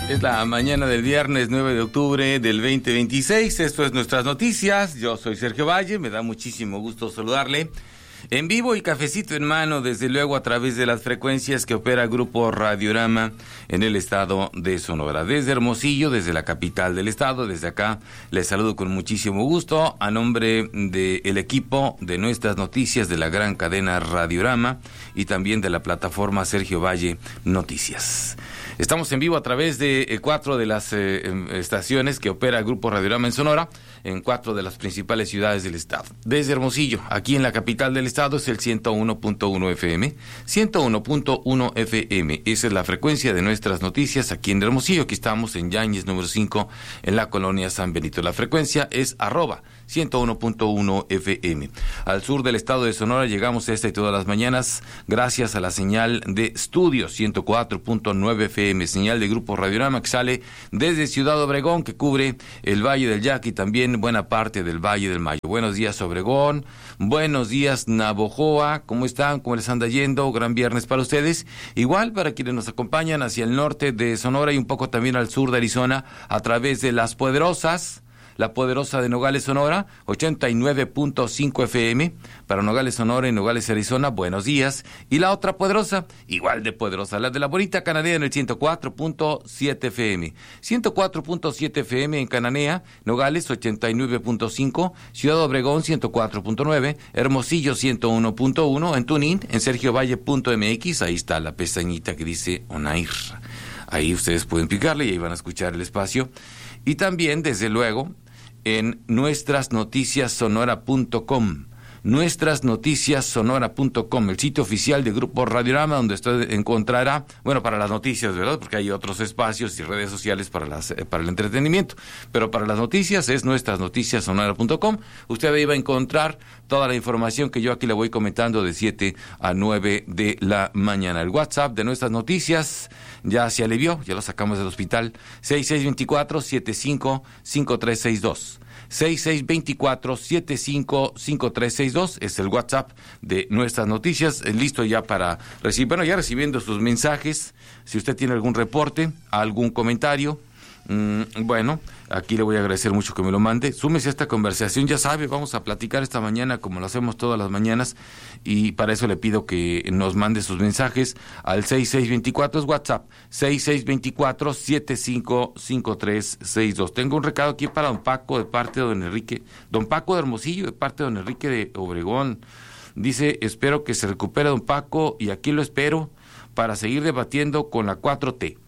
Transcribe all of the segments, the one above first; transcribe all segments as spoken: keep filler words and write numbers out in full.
Es la mañana del viernes nueve de octubre del veinte veintiséis. Esto es Nuestras Noticias. Yo soy Sergio Valle. Me da muchísimo gusto saludarle. En vivo y cafecito en mano, desde luego a través de las frecuencias que opera Grupo Radiorama en el estado de Sonora. Desde Hermosillo, desde la capital del estado, desde acá les saludo con muchísimo gusto a nombre del equipo de Nuestras Noticias de la gran cadena Radiorama y también de la plataforma Sergio Valle Noticias. Estamos en vivo a través de eh, cuatro de las eh, estaciones que opera Grupo Radiorama en Sonora, en cuatro de las principales ciudades del estado. Desde Hermosillo, aquí en la capital del estado, es el ciento uno punto uno F M. ciento uno punto uno F M, esa es la frecuencia de Nuestras Noticias aquí en Hermosillo. Aquí estamos en Yáñez número cinco, en la colonia San Benito. La frecuencia es arroba ciento uno punto uno F M. Al sur del estado de Sonora llegamos esta y todas las mañanas gracias a la señal de estudio ciento cuatro punto nueve F M, señal de Grupo Radiorama que sale desde Ciudad Obregón, que cubre el Valle del Yaqui y también buena parte del Valle del Mayo. Buenos días, Obregón. Buenos días, Navojoa. ¿Cómo están? ¿Cómo les anda yendo? Gran viernes para ustedes. Igual para quienes nos acompañan hacia el norte de Sonora y un poco también al sur de Arizona a través de Las Poderosas. La Poderosa de Nogales, Sonora, ochenta y nueve punto cinco F M, para Nogales, Sonora y Nogales, Arizona, buenos días. Y la otra poderosa, igual de poderosa, la de la bonita Cananea en el ciento cuatro punto siete F M. ciento cuatro punto siete F M en Cananea, Nogales ochenta y nueve punto cinco, Ciudad Obregón ciento cuatro punto nueve, Hermosillo ciento uno punto uno, en TuneIn, en sergiovalle punto m x, ahí está la pestañita que dice Onair. Ahí ustedes pueden picarle y ahí van a escuchar el espacio. Y también, desde luego, en nuestras noticias sonora punto com, nuestras noticias sonora punto com, el sitio oficial de Grupo Radiorama, donde usted encontrará, bueno, para las noticias, ¿verdad? Porque hay otros espacios y redes sociales para las para el entretenimiento, pero para las noticias es nuestras noticias sonora punto com. Usted ahí va a encontrar toda la información que yo aquí le voy comentando de siete a nueve de la mañana. El WhatsApp de Nuestras Noticias ya se alivió, ya lo sacamos del hospital, seis seis dos cuatro, siete cinco cinco tres seis dos. seis seis dos cuatro, siete cinco cinco tres seis dos es el WhatsApp de Nuestras Noticias, listo ya para recibir, bueno, ya recibiendo sus mensajes, si usted tiene algún reporte, algún comentario, mmm, bueno, aquí le voy a agradecer mucho que me lo mande. Súmese a esta conversación, ya sabe, vamos a platicar esta mañana como lo hacemos todas las mañanas y para eso le pido que nos mande sus mensajes al seis seis dos cuatro, es WhatsApp, seis seis dos cuatro, siete cinco cinco tres seis dos. Tengo un recado aquí para don Paco de parte de don Enrique, don Paco de Hermosillo de parte de don Enrique de Obregón. Dice, espero que se recupere don Paco y aquí lo espero para seguir debatiendo con la cuatro T.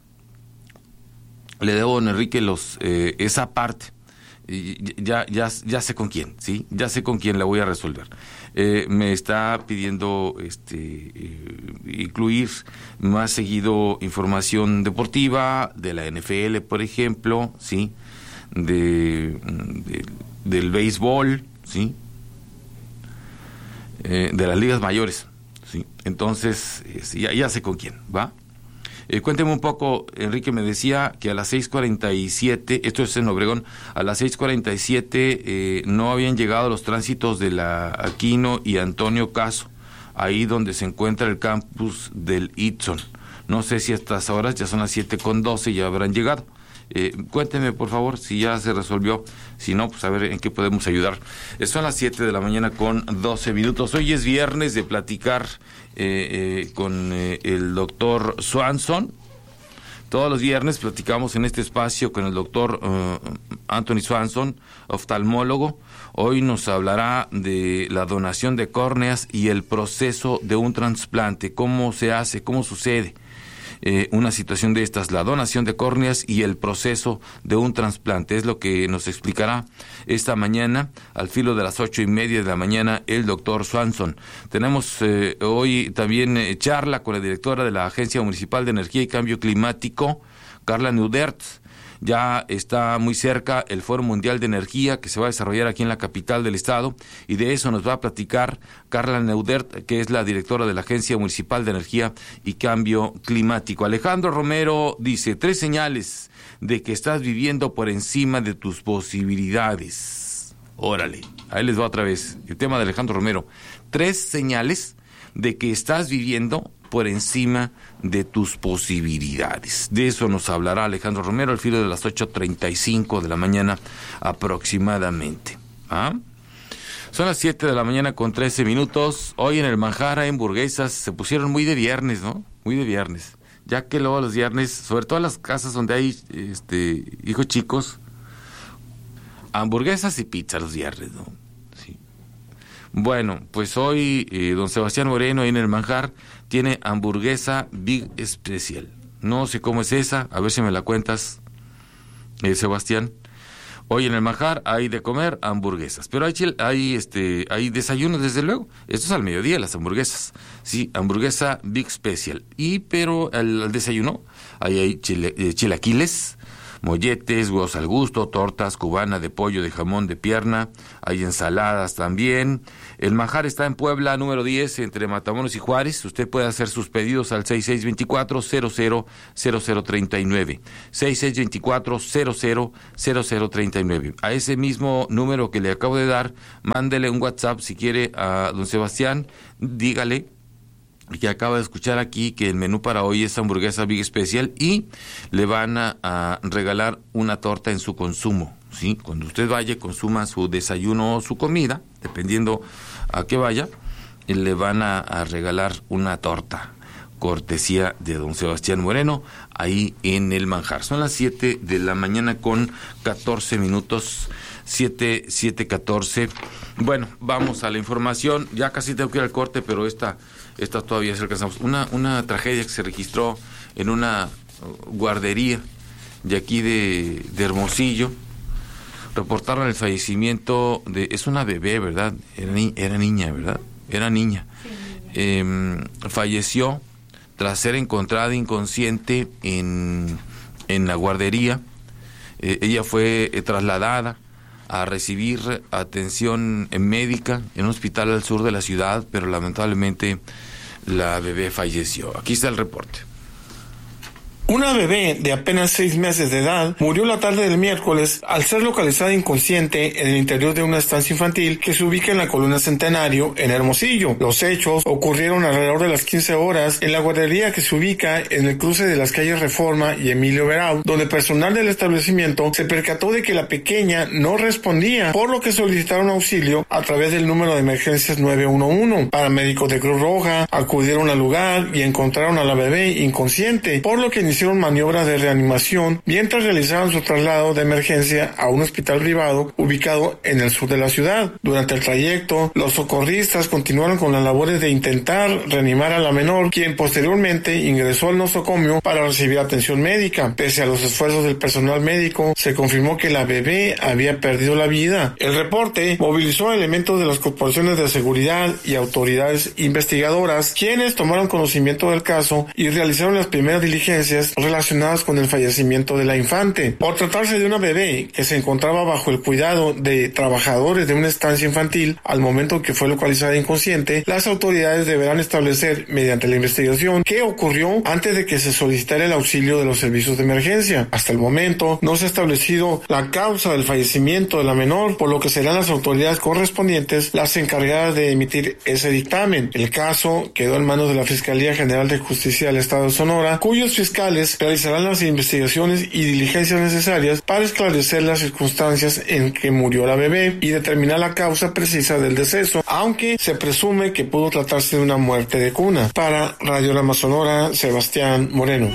Le debo a don Enrique los eh, esa parte, ya, ya, ya sé con quién, ¿sí? Ya sé con quién la voy a resolver. Eh, me está pidiendo este eh, incluir más seguido información deportiva, de la N F L, por ejemplo, ¿sí? De, de del béisbol, ¿sí? Eh, de las ligas mayores, ¿sí? Entonces, eh, ya, ya sé con quién, ¿va? Eh, cuénteme un poco, Enrique me decía que a las seis cuarenta y siete, esto es en Obregón, a las seis cuarenta y siete eh, no habían llegado los tránsitos de la Aquino y Antonio Caso, ahí donde se encuentra el campus del Itson. No sé si a estas horas, ya son las siete con doce, ya habrán llegado. Eh, cuénteme, por favor, si ya se resolvió. Si no, pues a ver en qué podemos ayudar. Eh, son las siete de la mañana con doce minutos. Hoy es viernes de platicar eh, eh, con eh, el doctor Swanson. Todos los viernes platicamos en este espacio con el doctor uh, Anthony Swanson, oftalmólogo. Hoy nos hablará de la donación de córneas y el proceso de un trasplante. ¿Cómo se hace? ¿Cómo sucede? Eh, una situación de estas, la donación de córneas y el proceso de un trasplante. Es lo que nos explicará esta mañana, al filo de las ocho y media de la mañana, el doctor Swanson. Tenemos eh, hoy también eh, charla con la directora de la Agencia Municipal de Energía y Cambio Climático, Carla Neudert. Ya está muy cerca el Foro Mundial de Energía que se va a desarrollar aquí en la capital del estado y de eso nos va a platicar Carla Neudert, que es la directora de la Agencia Municipal de Energía y Cambio Climático. Alejandro Romero dice, tres señales de que estás viviendo por encima de tus posibilidades. Órale, ahí les va otra vez el tema de Alejandro Romero. Tres señales de que estás viviendo por encima de tus posibilidades. De eso nos hablará Alejandro Romero al filo de las ocho treinta y cinco de la mañana aproximadamente. ¿Ah? Son las siete de la mañana con trece minutos. Hoy en el Manjar hay hamburguesas, se pusieron muy de viernes, ¿no? Muy de viernes. Ya que luego los viernes, sobre todo en las casas donde hay este hijos chicos, hamburguesas y pizza los viernes, ¿no? Sí. Bueno, pues hoy eh, don Sebastián Moreno ahí en el Manjar tiene hamburguesa Big Special. No sé cómo es esa, a ver si me la cuentas, eh, Sebastián. Hoy en el Manjar hay de comer hamburguesas, pero hay hay este hay desayunos desde luego. Esto es al mediodía las hamburguesas, sí, hamburguesa Big Special. Y pero al, al desayuno ahí hay chile, eh, chilaquiles, molletes, huevos al gusto, tortas, cubana de pollo, de jamón, de pierna, hay ensaladas también. El Manjar está en Puebla, número diez, entre Matamoros y Juárez. Usted puede hacer sus pedidos al seis seis dos cuatro, cero cero cero cero tres nueve, seis seis dos cuatro, cero cero cero cero tres nueve. A ese mismo número que le acabo de dar, mándele un WhatsApp si quiere a don Sebastián, dígale que acaba de escuchar aquí que el menú para hoy es hamburguesa Big Special y le van a, a regalar una torta en su consumo, ¿sí? Cuando usted vaya, consuma su desayuno o su comida, dependiendo a qué vaya, le van a, a regalar una torta, cortesía de don Sebastián Moreno, ahí en el Manjar. Son las siete de la mañana con catorce minutos, siete, siete, catorce. Bueno, vamos a la información, ya casi tengo que ir al corte, pero esta... Esta todavía se alcanzamos. Una, una tragedia que se registró en una guardería de aquí de, de Hermosillo. Reportaron el fallecimiento de... Es una bebé, ¿verdad? Era, ni, era niña, ¿verdad? Era niña. Sí, niña. Eh, falleció tras ser encontrada inconsciente en, en la guardería. Eh, ella fue eh, trasladada a recibir atención médica en un hospital al sur de la ciudad, pero lamentablemente la bebé falleció. Aquí está el reporte. Una bebé de apenas seis meses de edad murió la tarde del miércoles al ser localizada inconsciente en el interior de una estancia infantil que se ubica en la Colonia Centenario, en Hermosillo. Los hechos ocurrieron alrededor de las quince horas en la guardería que se ubica en el cruce de las calles Reforma y Emilio Verau, donde personal del establecimiento se percató de que la pequeña no respondía, por lo que solicitaron auxilio a través del número de emergencias nueve uno uno. Paramédicos de Cruz Roja acudieron al lugar y encontraron a la bebé inconsciente, por lo que iniciaron hicieron maniobras de reanimación mientras realizaban su traslado de emergencia a un hospital privado ubicado en el sur de la ciudad. Durante el trayecto, los socorristas continuaron con las labores de intentar reanimar a la menor, quien posteriormente ingresó al nosocomio para recibir atención médica. Pese a los esfuerzos del personal médico, se confirmó que la bebé había perdido la vida. El reporte movilizó a elementos de las corporaciones de seguridad y autoridades investigadoras, quienes tomaron conocimiento del caso y realizaron las primeras diligencias relacionadas con el fallecimiento de la infante. Por tratarse de una bebé que se encontraba bajo el cuidado de trabajadores de una estancia infantil al momento que fue localizada inconsciente, las autoridades deberán establecer mediante la investigación qué ocurrió antes de que se solicitara el auxilio de los servicios de emergencia. Hasta el momento no se ha establecido la causa del fallecimiento de la menor, por lo que serán las autoridades correspondientes las encargadas de emitir ese dictamen. El caso quedó en manos de la Fiscalía General de Justicia del Estado de Sonora, cuyos fiscales realizarán las investigaciones y diligencias necesarias para esclarecer las circunstancias en que murió la bebé y determinar la causa precisa del deceso, aunque se presume que pudo tratarse de una muerte de cuna. Para Radiorama Sonora, Sebastián Moreno.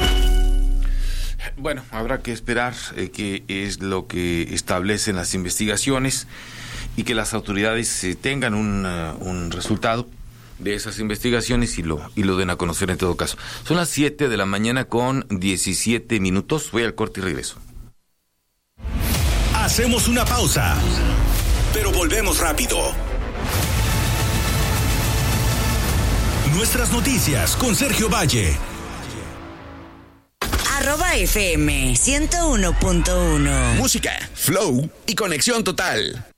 Bueno, habrá que esperar eh, qué es lo que establecen las investigaciones y que las autoridades eh, tengan un, uh, un resultado de esas investigaciones y lo y lo den a conocer en todo caso. Son las siete de la mañana con diecisiete minutos. Voy al corte y regreso. Hacemos una pausa, pero volvemos rápido. Nuestras noticias con Sergio Valle. Arroba F M ciento uno punto uno. Música, flow y conexión total.